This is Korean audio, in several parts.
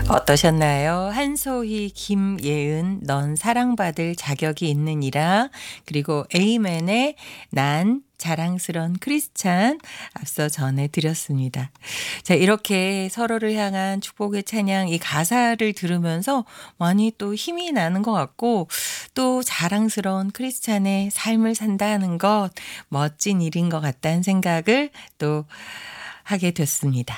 어떠셨나요? 한소희, 김예은, 넌 사랑받을 자격이 있느니라. 그리고 에이맨의 난 자랑스런 크리스찬 앞서 전해드렸습니다. 자, 이렇게 서로를 향한 축복의 찬양, 이 가사를 들으면서 많이 또 힘이 나는 것 같고, 또 자랑스러운 크리스찬의 삶을 산다는 것, 멋진 일인 것 같다는 생각을 또 하게 됐습니다.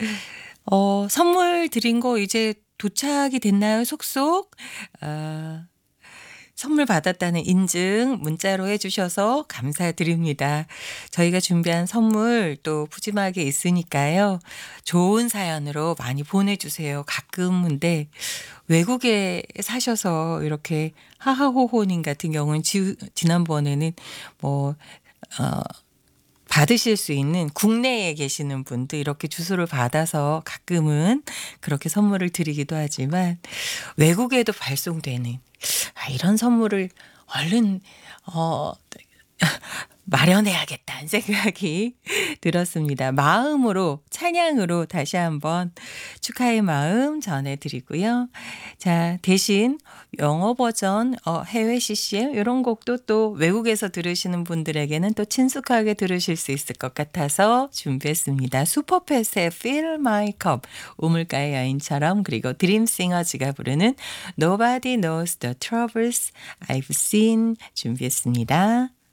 선물 드린 거 이제 도착이 됐나요? 속속? 아, 선물 받았다는 인증 문자로 해주셔서 감사드립니다. 저희가 준비한 선물 또 푸짐하게 있으니까요. 좋은 사연으로 많이 보내주세요. 가끔인데 외국에 사셔서 이렇게 하하호호님 같은 경우는 지난번에는 뭐 받으실 수 있는 국내에 계시는 분들 이렇게 주소를 받아서 가끔은 그렇게 선물을 드리기도 하지만 외국에도 발송되는 이런 선물을 얼른 어 마련해야겠다는 생각이 들었습니다. 마음으로 찬양으로 다시 한번 축하의 마음 전해드리고요. 자, 대신 영어 버전 해외 CCM 이런 곡도 또 외국에서 들으시는 분들에게는 또 친숙하게 들으실 수 있을 것 같아서 준비했습니다. 슈퍼패스의 Fill My Cup, 우물가의 여인처럼, 그리고 드림싱어즈가 부르는 Nobody Knows the Troubles I've Seen 준비했습니다.